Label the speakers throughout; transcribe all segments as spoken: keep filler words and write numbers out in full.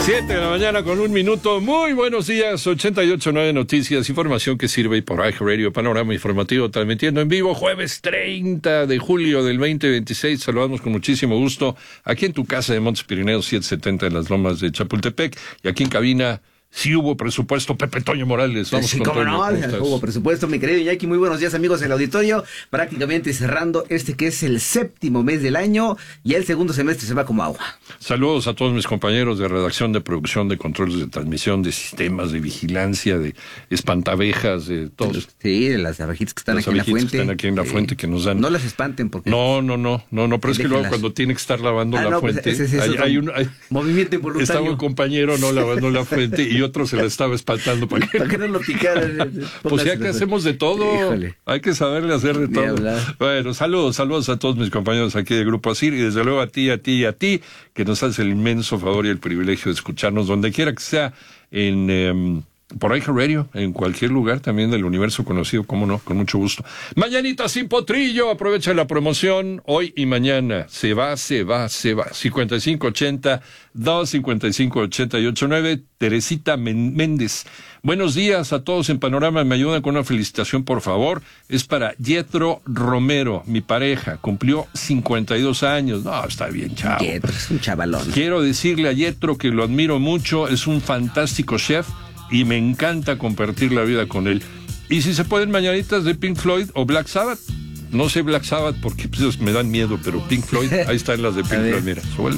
Speaker 1: Siete de la mañana con un minuto. Muy buenos días. ochenta y ocho punto nueve Noticias, información que sirve y por iHeartRadio, panorama informativo, transmitiendo en vivo jueves treinta de julio del veinte veintiséis. Saludamos con muchísimo gusto aquí en tu casa de Montes Pirineos setecientos setenta en las Lomas de Chapultepec, y aquí en cabina. Sí hubo presupuesto, Pepe Toño Morales. Vamos
Speaker 2: sí,
Speaker 1: con
Speaker 2: cómo
Speaker 1: Toño.
Speaker 2: no, ¿Cómo hubo presupuesto, mi querido Iñaki. Muy buenos días, amigos del auditorio. Prácticamente cerrando este que es el séptimo mes del año, y el segundo semestre se va como agua.
Speaker 1: Saludos a todos mis compañeros de redacción, de producción, de controles de transmisión, de sistemas, de vigilancia, de espantabejas, de todos.
Speaker 2: Sí, de las abejitas que están
Speaker 1: las
Speaker 2: aquí en la fuente.
Speaker 1: que están aquí en la
Speaker 2: sí.
Speaker 1: fuente, que nos dan.
Speaker 2: No las espanten porque.
Speaker 1: No, no, no, no, no, pero es que luego
Speaker 2: Déjenlas.
Speaker 1: cuando tiene que estar lavando
Speaker 2: Ah,
Speaker 1: la
Speaker 2: no, pues,
Speaker 1: fuente,
Speaker 2: ese- ese-
Speaker 1: hay,
Speaker 2: esos
Speaker 1: hay
Speaker 2: son
Speaker 1: un hay-
Speaker 2: movimiento involuntario.
Speaker 1: estaba un compañero no lavando la fuente y otro se la estaba espantando para que.
Speaker 2: Para que no lo picaran.
Speaker 1: Pues ya que hacemos de todo,
Speaker 2: Híjole.
Speaker 1: hay que saberle hacer de
Speaker 2: Ni
Speaker 1: todo.
Speaker 2: hablar.
Speaker 1: Bueno, saludos, saludos a todos mis compañeros aquí de Grupo Asir, y desde luego a ti, a ti y a ti, que nos haces el inmenso favor y el privilegio de escucharnos donde quiera que sea, en eh, por iHeartRadio, en cualquier lugar también del universo conocido, cómo no, con mucho gusto. Mañanita sin potrillo, aprovecha la promoción hoy y mañana. Se va, se va, se va. cincuenta y cinco ochenta, dos cincuenta y cinco ochenta y ocho nueve. Teresita Men- Méndez. Buenos días a todos en Panorama. Me ayudan con una felicitación, por favor. Es para Yetro Romero, mi pareja. Cumplió cincuenta y dos años. No, está bien, chavo.
Speaker 2: Yetro, es un chavalón.
Speaker 1: Quiero decirle a Yetro que lo admiro mucho. Es un fantástico chef y me encanta compartir la vida con él. Y si se pueden, mañanitas de Pink Floyd o Black Sabbath. No sé Black Sabbath porque pues, me dan miedo, pero Pink Floyd, ahí están las de Pink Floyd, mira, suele.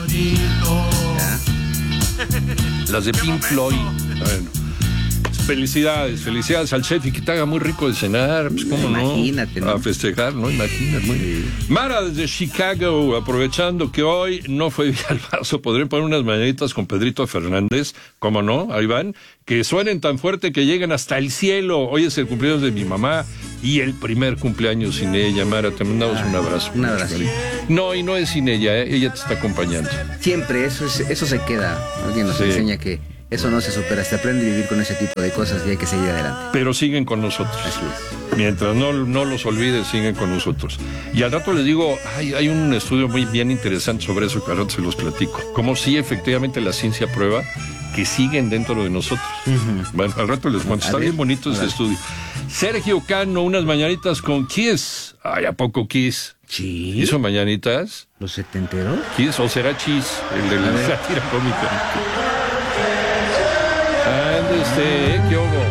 Speaker 1: Las de Pink Floyd. Bueno. Felicidades, felicidades al chef, y que te haga muy rico de cenar, pues cómo no.
Speaker 2: Imagínate, ¿no?
Speaker 1: A festejar, ¿no? Imagínate. Muy bien. Mara desde Chicago, aprovechando que hoy no fue día al vaso, podré poner unas mañanitas con Pedrito Fernández, cómo no, ahí van, que suenen tan fuerte que lleguen hasta el cielo. Hoy es el cumpleaños de mi mamá y el primer cumpleaños sin ella. Mara, te mandamos un abrazo.
Speaker 2: Un abrazo.
Speaker 1: No, y no es sin ella, ¿eh? Ella te está acompañando.
Speaker 2: Siempre, eso es, eso se queda. Alguien nos
Speaker 1: Sí.
Speaker 2: enseña que eso no se supera, se aprende a vivir con ese tipo de cosas y hay que seguir adelante.
Speaker 1: Pero siguen con nosotros.
Speaker 2: Así es.
Speaker 1: Mientras no, no los olvides, siguen con nosotros. Y al rato les digo, hay, hay un estudio muy bien interesante sobre eso, que al rato se los platico. Como si efectivamente la ciencia prueba que siguen dentro de nosotros. Uh-huh. Bueno, al rato les cuento.
Speaker 2: A
Speaker 1: Está
Speaker 2: ver,
Speaker 1: bien bonito ese estudio. Sergio Cano, unas mañanitas con Kiss. Ay, ¿a poco Kiss?
Speaker 2: Sí.
Speaker 1: ¿Hizo mañanitas?
Speaker 2: ¿Los setenteros?
Speaker 1: ¿Kiss o será Chis? El de la sátira cómica. Ande usted, ¿qué hubo?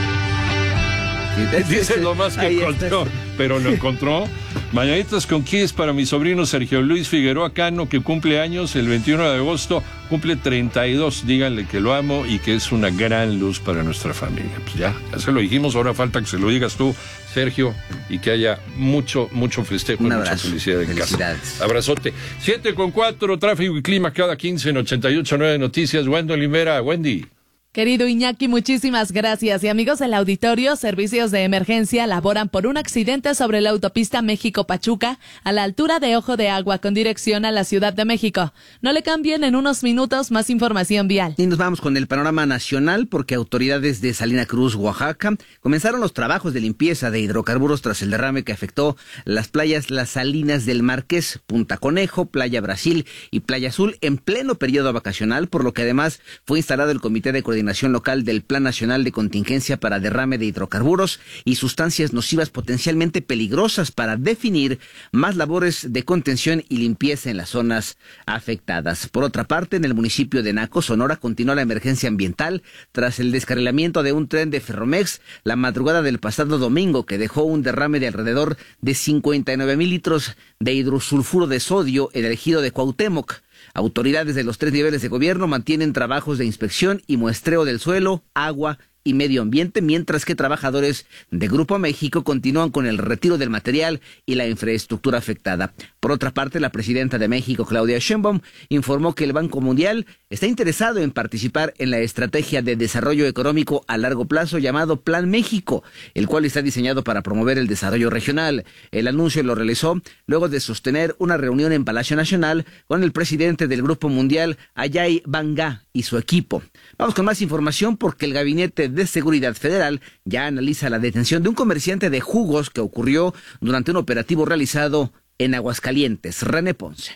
Speaker 1: Dice lo más que
Speaker 2: Ahí
Speaker 1: encontró,
Speaker 2: está.
Speaker 1: pero lo encontró. Mañanitas con Kiss para mi sobrino Sergio Luis Figueroa Cano, que cumple años el veintiuno de agosto, cumple treinta y dos. Díganle que lo amo y que es una gran luz para nuestra familia. Pues ya, ya se lo dijimos, ahora falta que se lo digas tú, Sergio, y que haya mucho, mucho festejo y
Speaker 2: Un
Speaker 1: mucha
Speaker 2: abrazo.
Speaker 1: felicidad en
Speaker 2: Felicidades.
Speaker 1: casa. Abrazote. Siete con cuatro, tráfico y clima cada quince en ochenta y ocho nueve Noticias. Wendy Olivera, Wendy.
Speaker 3: Querido Iñaki, muchísimas gracias. Y amigos del auditorio, servicios de emergencia laboran por un accidente sobre la autopista México-Pachuca a la altura de Ojo de Agua con dirección a la Ciudad de México. No le cambien, en unos minutos más información vial.
Speaker 2: Y nos vamos con el panorama nacional porque autoridades de Salina Cruz, Oaxaca, comenzaron los trabajos de limpieza de hidrocarburos tras el derrame que afectó las playas Las Salinas del Marqués, Punta Conejo, Playa Brasil y Playa Azul en pleno periodo vacacional, por lo que además fue instalado el Comité de Coordinación Local del Plan Nacional de Contingencia para Derrame de Hidrocarburos y Sustancias Nocivas Potencialmente Peligrosas para definir más labores de contención y limpieza en las zonas afectadas. Por otra parte, en el municipio de Naco, Sonora, continúa la emergencia ambiental tras el descarrilamiento de un tren de Ferromex la madrugada del pasado domingo, que dejó un derrame de alrededor de cincuenta y nueve mil litros de hidrosulfuro de sodio en el ejido de Cuauhtémoc. Autoridades de los tres niveles de gobierno mantienen trabajos de inspección y muestreo del suelo, agua y medio ambiente, mientras que trabajadores de Grupo México continúan con el retiro del material y la infraestructura afectada. Por otra parte, la presidenta de México, Claudia Sheinbaum, informó que el Banco Mundial está interesado en participar en la estrategia de desarrollo económico a largo plazo llamado Plan México, el cual está diseñado para promover el desarrollo regional. El anuncio lo realizó luego de sostener una reunión en Palacio Nacional con el presidente del Grupo Mundial, Ajay Banga, y su equipo. Vamos con más información porque el Gabinete de Seguridad Federal ya analiza la detención de un comerciante de jugos que ocurrió durante un operativo realizado en Aguascalientes. René Ponce.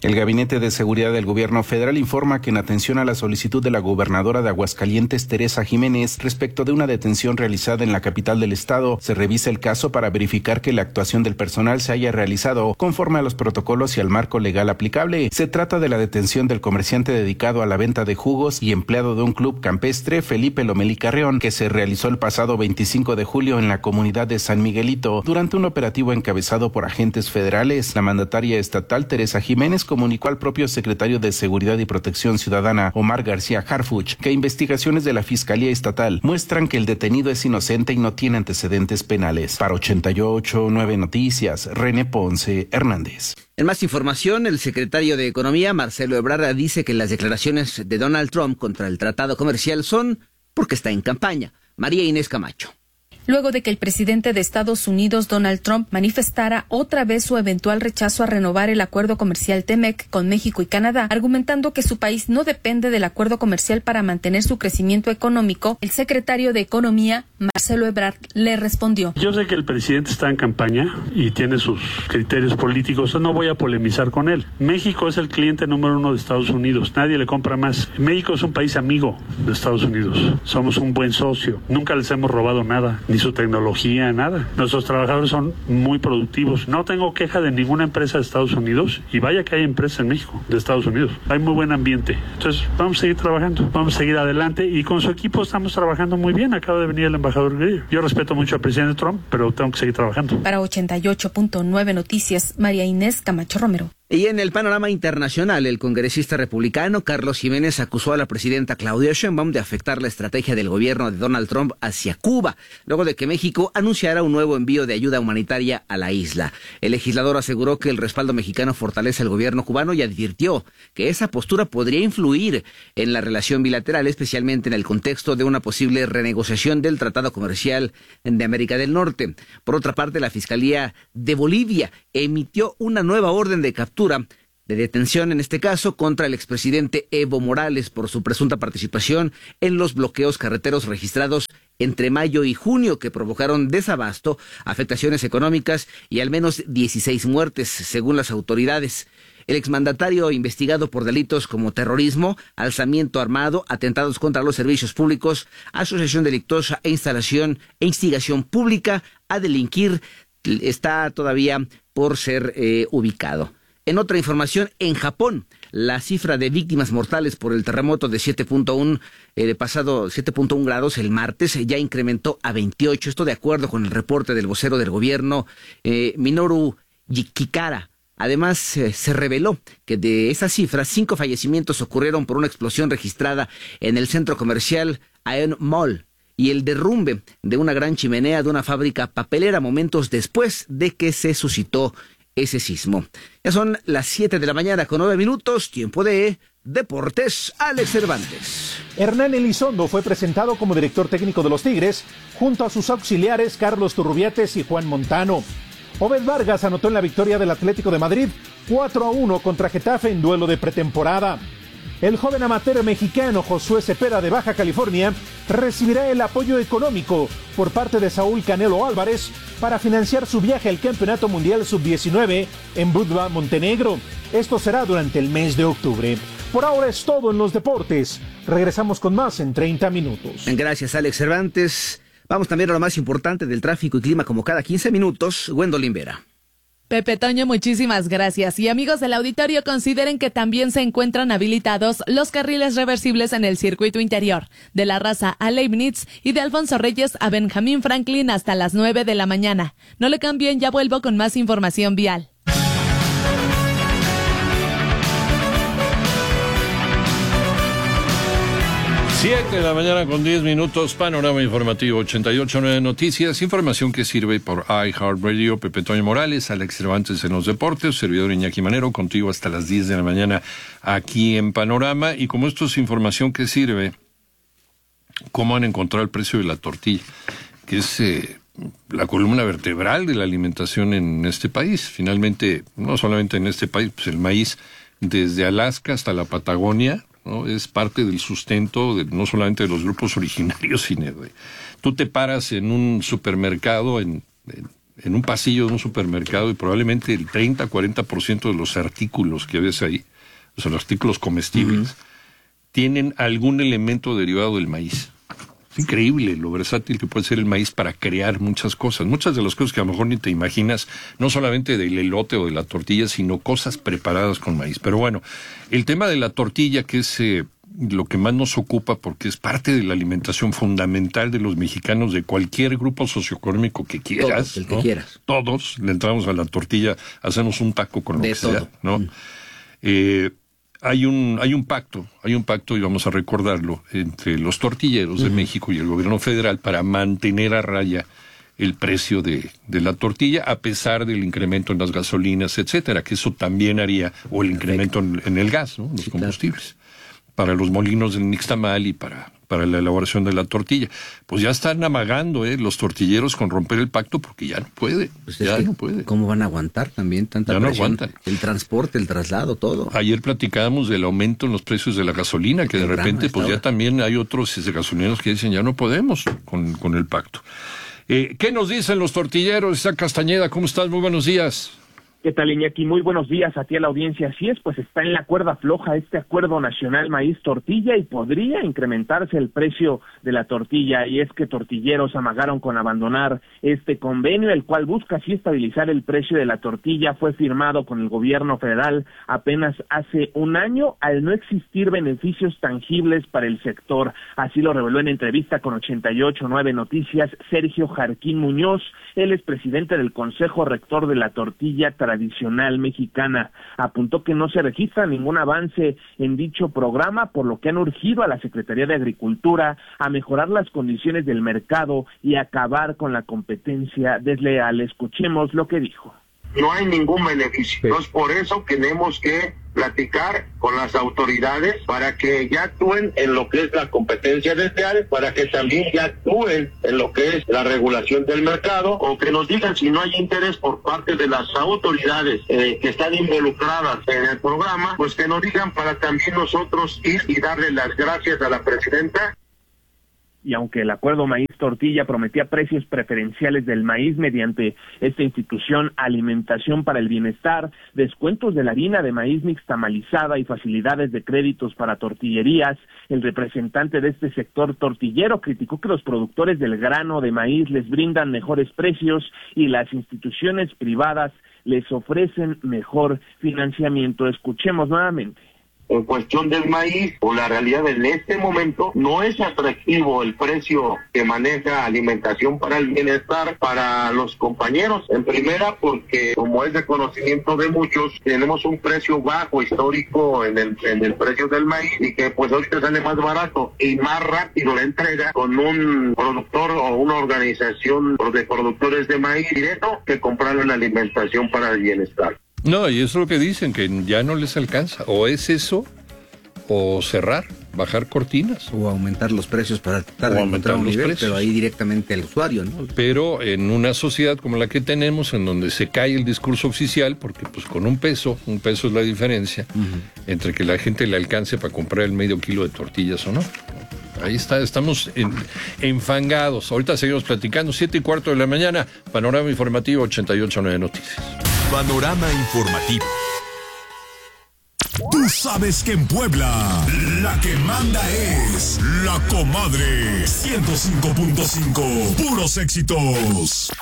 Speaker 4: El Gabinete de Seguridad del Gobierno Federal informa que en atención a la solicitud de la gobernadora de Aguascalientes, Teresa Jiménez, respecto de una detención realizada en la capital del estado, se revisa el caso para verificar que la actuación del personal se haya realizado conforme a los protocolos y al marco legal aplicable. Se trata de la detención del comerciante dedicado a la venta de jugos y empleado de un club campestre, Felipe Lomelí Carreón, que se realizó el pasado veinticinco de julio en la comunidad de San Miguelito durante un operativo encabezado por agentes federales. La mandataria estatal, Teresa Jiménez, comunicó al propio secretario de Seguridad y Protección Ciudadana, Omar García Harfuch, que investigaciones de la Fiscalía Estatal muestran que el detenido es inocente y no tiene antecedentes penales. Para ochenta y ocho punto nueve Noticias, René Ponce Hernández.
Speaker 2: En más información, el secretario de Economía, Marcelo Ebrard, dice que las declaraciones de Donald Trump contra el tratado comercial son porque está en campaña. María Inés Camacho.
Speaker 5: Luego de que el presidente de Estados Unidos, Donald Trump, manifestara otra vez su eventual rechazo a renovar el acuerdo comercial T M E C con México y Canadá, argumentando que su país no depende del acuerdo comercial para mantener su crecimiento económico, el secretario de Economía, Marcelo Ebrard, le respondió.
Speaker 6: Yo sé que el presidente está en campaña y tiene sus criterios políticos, no voy a polemizar con él. México es el cliente número uno de Estados Unidos, nadie le compra más. México es un país amigo de Estados Unidos, somos un buen socio, nunca les hemos robado nada, ni su tecnología, nada. Nuestros trabajadores son muy productivos. No tengo queja de ninguna empresa de Estados Unidos y vaya que hay empresas en México, de Estados Unidos. Hay muy buen ambiente. Entonces, vamos a seguir trabajando, vamos a seguir adelante y con su equipo estamos trabajando muy bien. Acaba de venir el embajador Grillo. Yo respeto mucho al presidente Trump, pero tengo que seguir trabajando.
Speaker 5: Para ochenta y ocho punto nueve Noticias, María Inés Camacho Romero.
Speaker 2: Y en el panorama internacional, el congresista republicano Carlos Jiménez acusó a la presidenta Claudia Sheinbaum de afectar la estrategia del gobierno de Donald Trump hacia Cuba, luego de que México anunciara un nuevo envío de ayuda humanitaria a la isla. El legislador aseguró que el respaldo mexicano fortalece al gobierno cubano y advirtió que esa postura podría influir en la relación bilateral, especialmente en el contexto de una posible renegociación del Tratado Comercial de América del Norte. Por otra parte, la Fiscalía de Bolivia emitió una nueva orden de captura de detención, en este caso, contra el expresidente Evo Morales por su presunta participación en los bloqueos carreteros registrados entre mayo y junio que provocaron desabasto, afectaciones económicas y al menos dieciséis muertes, según las autoridades. El exmandatario, investigado por delitos como terrorismo, alzamiento armado, atentados contra los servicios públicos, asociación delictuosa e instalación e instigación pública a delinquir, está todavía por ser eh, ubicado. En otra información, en Japón, la cifra de víctimas mortales por el terremoto de siete punto uno eh, de pasado siete punto uno grados el martes ya incrementó a veintiocho. Esto de acuerdo con el reporte del vocero del gobierno, eh, Minoru Kikara. Además, eh, se reveló que de esa cifra, cinco fallecimientos ocurrieron por una explosión registrada en el centro comercial Aeon Mall y el derrumbe de una gran chimenea de una fábrica papelera momentos después de que se suscitó ese sismo. Ya son las siete de la mañana con nueve minutos, tiempo de Deportes, Alex Cervantes.
Speaker 7: Hernán Elizondo fue presentado como director técnico de los Tigres, junto a sus auxiliares Carlos Turrubiates y Juan Montano. Obed Vargas anotó en la victoria del Atlético de Madrid cuatro a uno contra Getafe en duelo de pretemporada. El joven amateur mexicano Josué Cepeda de Baja California recibirá el apoyo económico por parte de Saúl Canelo Álvarez para financiar su viaje al Campeonato Mundial sub diecinueve en Budva, Montenegro. Esto será durante el mes de octubre. Por ahora es todo en los deportes. Regresamos con más en treinta minutos.
Speaker 2: Gracias, Alex Cervantes. Vamos también a lo más importante del tráfico y clima como cada quince minutos. Gwendolyn Vera.
Speaker 3: Pepe Toño, muchísimas gracias. Y amigos del auditorio, consideren que también se encuentran habilitados los carriles reversibles en el circuito interior, de La Raza a Leibniz y de Alfonso Reyes a Benjamín Franklin hasta las nueve de la mañana. No le cambien, ya vuelvo con más información vial.
Speaker 1: siete de la mañana con diez minutos, panorama informativo ochenta y ocho punto nueve Noticias, información que sirve por iHeartRadio. Pepe Toño Morales, Alex Cervantes en los deportes, servidor Iñaki Manero, contigo hasta las diez de la mañana aquí en Panorama. Y como esto es información que sirve, ¿cómo han encontrado el precio de la tortilla? Que es eh, la columna vertebral de la alimentación en este país. Finalmente, no solamente en este país, pues el maíz desde Alaska hasta la Patagonia, ¿no? Es parte del sustento de, no solamente de los grupos originarios, sino de, tú te paras en un supermercado en, en, en un pasillo de un supermercado y probablemente el treinta, cuarenta por ciento de los artículos que ves ahí, o sea, los artículos comestibles, uh-huh. tienen algún elemento derivado del maíz. Es increíble lo versátil que puede ser el maíz para crear muchas cosas. Muchas de las cosas que a lo mejor ni te imaginas, no solamente del elote o de la tortilla, sino cosas preparadas con maíz. Pero bueno, el tema de la tortilla, que es eh, lo que más nos ocupa, porque es parte de la alimentación fundamental de los mexicanos de cualquier grupo socioeconómico que quieras.
Speaker 2: Todos, el que
Speaker 1: ¿no?
Speaker 2: quieras.
Speaker 1: Todos le entramos a la tortilla, hacemos un taco con lo
Speaker 2: de
Speaker 1: que
Speaker 2: todo.
Speaker 1: sea, ¿no?
Speaker 2: Mm.
Speaker 1: Eh... Hay un, hay un pacto, hay un pacto, y vamos a recordarlo, entre los tortilleros uh-huh. de México y el gobierno federal para mantener a raya el precio de, de la tortilla, a pesar del incremento en las gasolinas, etcétera, que eso también haría, o el incremento en, en el gas, ¿no? Los sí, combustibles, claro. para los molinos del nixtamal y para, para la elaboración de la tortilla. Pues ya están amagando, ¿eh? Los tortilleros con romper el pacto, porque ya no puede,
Speaker 2: pues
Speaker 1: ya
Speaker 2: es
Speaker 1: no puede.
Speaker 2: ¿Cómo van a aguantar también tanta
Speaker 1: ya no
Speaker 2: presión?
Speaker 1: Aguantan.
Speaker 2: El transporte, el traslado, todo.
Speaker 1: Ayer platicábamos del aumento en los precios de la gasolina, que de repente pues ya también hay otros gasolineros que dicen ya no podemos con, con el pacto. Eh, ¿Qué nos dicen los tortilleros? Isaac Castañeda, ¿cómo estás? Muy buenos días.
Speaker 8: ¿Qué tal, Iñaki? Muy buenos días a ti a la audiencia. Así es, pues está en la cuerda floja este acuerdo nacional maíz-tortilla y podría incrementarse el precio de la tortilla. Y es que tortilleros amagaron con abandonar este convenio, el cual busca así estabilizar el precio de la tortilla. Fue firmado con el gobierno federal apenas hace un año, al no existir beneficios tangibles para el sector. Así lo reveló en entrevista con ochenta y ocho nueve Noticias Sergio Jarquín Muñoz. Él es presidente del Consejo Rector de la Tortilla Tradicional Mexicana. Apuntó que no se registra ningún avance en dicho programa, por lo que han urgido a la Secretaría de Agricultura a mejorar las condiciones del mercado y acabar con la competencia desleal. Escuchemos lo que dijo.
Speaker 9: No hay ningún beneficio. Entonces, por eso tenemos que platicar con las autoridades para que ya actúen en lo que es la competencia desleal, para que también ya actúen en lo que es la regulación del mercado, o que nos digan si no hay interés por parte de las autoridades eh, que están involucradas en el programa, pues que nos digan para también nosotros ir y darle las gracias a la presidenta.
Speaker 8: Y aunque el acuerdo maíz-tortilla prometía precios preferenciales del maíz mediante esta institución Alimentación para el Bienestar, descuentos de la harina de maíz nixtamalizada y facilidades de créditos para tortillerías, el representante de este sector tortillero criticó que los productores del grano de maíz les brindan mejores precios y las instituciones privadas les ofrecen mejor financiamiento. Escuchemos nuevamente.
Speaker 9: En cuestión del maíz, o la realidad en este momento, no es atractivo el precio que maneja Alimentación para el Bienestar para los compañeros. En primera, porque como es de conocimiento de muchos, tenemos un precio bajo histórico en el, en el precio del maíz, y que pues ahorita sale más barato y más rápido la entrega con un productor o una organización de productores de maíz directo que comprarlo en Alimentación para el Bienestar.
Speaker 1: No, y eso es lo que dicen, que ya no les alcanza. O es eso, o cerrar, bajar cortinas.
Speaker 2: O aumentar los precios para tratar de encontrar un nivel, pero ahí directamente al usuario, ¿no?
Speaker 1: Pero en una sociedad como la que tenemos, en donde se cae el discurso oficial, porque pues con un peso, un peso es la diferencia, uh-huh. entre que la gente le alcance para comprar el medio kilo de tortillas o no. Ahí está, estamos en, enfangados. Ahorita seguimos platicando, siete y cuarto de la mañana, Panorama Informativo ochenta y ocho nueve Noticias.
Speaker 10: Panorama Informativo. Tú sabes que en Puebla la que manda es La Comadre. ciento cinco punto cinco, puros éxitos.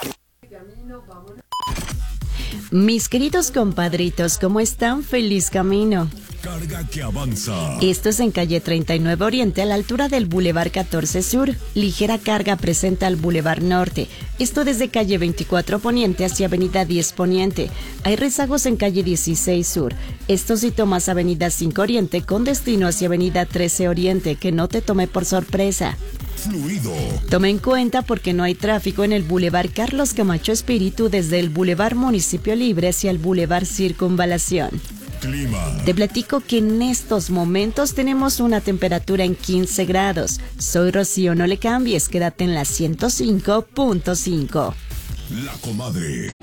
Speaker 11: Mis queridos compadritos, ¿cómo están? Feliz camino.
Speaker 10: Carga que avanza.
Speaker 11: Esto es en calle treinta y nueve Oriente, a la altura del Boulevard catorce Sur. Ligera carga presenta al Boulevard Norte. Esto desde calle veinticuatro Poniente hacia avenida diez Poniente. Hay rezagos en calle dieciséis Sur. Esto si tomas avenida cinco Oriente con destino hacia avenida trece Oriente, que no te tome por sorpresa.
Speaker 10: Fluido.
Speaker 11: Tome en cuenta porque no hay tráfico en el Boulevard Carlos Camacho Espíritu desde el Boulevard Municipio Libre hacia el Boulevard Circunvalación.
Speaker 10: Clima.
Speaker 11: Te platico que en estos momentos tenemos una temperatura en quince grados. Soy Rocío, no le cambies, quédate en la ciento cinco punto cinco.
Speaker 10: La Comadre.